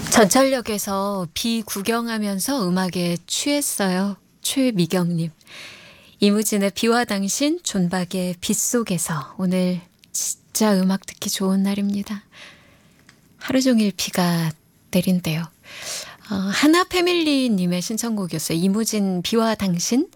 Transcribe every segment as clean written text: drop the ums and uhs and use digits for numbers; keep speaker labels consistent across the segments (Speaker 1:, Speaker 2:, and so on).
Speaker 1: 전철역에서 비 구경하면서 음악에 취했어요. 최미경님. 이무진의 비와 당신, 존박의 빗속에서. 오늘 진짜 음악 듣기 좋은 날입니다. 하루 종일 비가 내린대요. 하나 패밀리님의 신청곡이었어요. 이무진 비와 당신.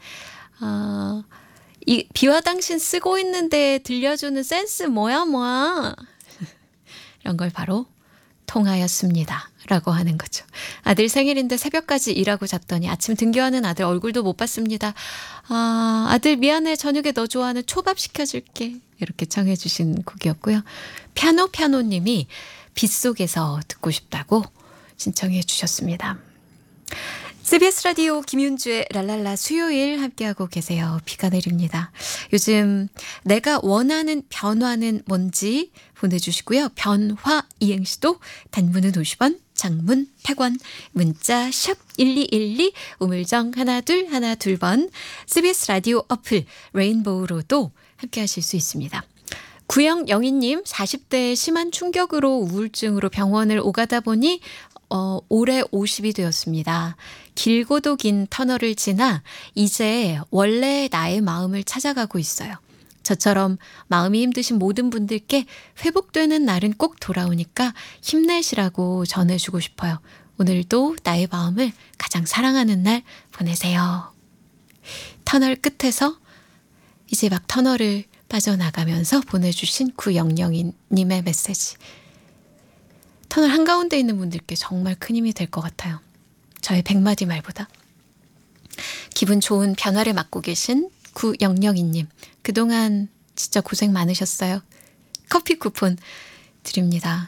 Speaker 1: 이 비와 당신 쓰고 있는데 들려주는 센스 뭐야. 이런 걸 바로 통하였습니다. 라고 하는 거죠. 아들 생일인데 새벽까지 일하고 잤더니 아침 등교하는 아들 얼굴도 못 봤습니다. 아들 미안해. 저녁에 너 좋아하는 초밥 시켜줄게. 이렇게 청해 주신 곡이었고요. 피아노님이 빗속에서 듣고 싶다고 신청해 주셨습니다. CBS 라디오 김윤주의 랄랄라 수요일 함께하고 계세요. 비가 내립니다. 요즘 내가 원하는 변화는 뭔지 보내주시고요. 변화 이행시도 단문은 50원, 장문 100원, 문자 샵 1212, 우물정 1212번, CBS 라디오 어플 레인보우로도 함께하실 수 있습니다. 구영영희님 40대의 심한 충격으로 우울증으로 병원을 오가다 보니 올해 50이 되었습니다. 길고도 긴 터널을 지나 이제 원래 나의 마음을 찾아가고 있어요. 저처럼 마음이 힘드신 모든 분들께 회복되는 날은 꼭 돌아오니까 힘내시라고 전해주고 싶어요. 오늘도 나의 마음을 가장 사랑하는 날 보내세요. 터널 끝에서 이제 막 터널을 빠져나가면서 보내주신 구영영님의 메시지. 터널 한가운데 있는 분들께 정말 큰 힘이 될 것 같아요. 저의 100마디 말보다. 기분 좋은 변화를 맡고 계신 구영영이님. 그동안 진짜 고생 많으셨어요. 커피 쿠폰 드립니다.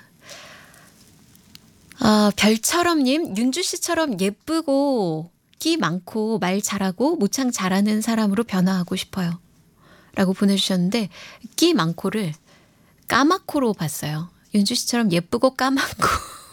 Speaker 1: 별처럼님. 윤주씨처럼 예쁘고 끼 많고 말 잘하고 모창 잘하는 사람으로 변화하고 싶어요. 라고 보내주셨는데 끼 많고를 까맣고로 봤어요. 윤주씨처럼 예쁘고 까맣고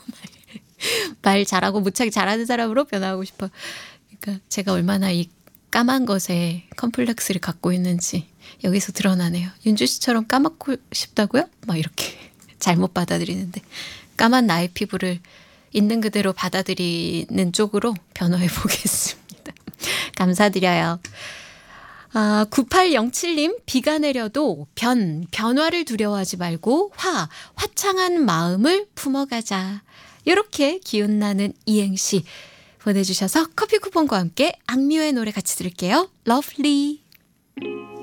Speaker 1: 말 잘하고 모창 잘하는 사람으로 변화하고 싶어. 그러니까 제가 얼마나 이 까만 것에 컴플렉스를 갖고 있는지 여기서 드러나네요. 윤주씨처럼 까맣고 싶다고요? 막 이렇게 잘못 받아들이는데 까만 나의 피부를 있는 그대로 받아들이는 쪽으로 변화해 보겠습니다. 감사드려요. 9807님, 비가 내려도 변화를 두려워하지 말고 화창한 마음을 품어가자. 이렇게 기운나는 이행시 보내주셔서 커피 쿠폰과 함께 악뮤의 노래 같이 들을게요. 러블리.